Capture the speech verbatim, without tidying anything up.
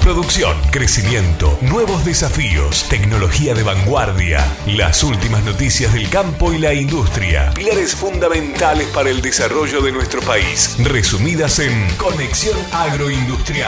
Producción, crecimiento, nuevos desafíos, tecnología de vanguardia, las últimas noticias del campo y la industria, pilares fundamentales para el desarrollo de nuestro país, resumidas en Conexión Agroindustrial.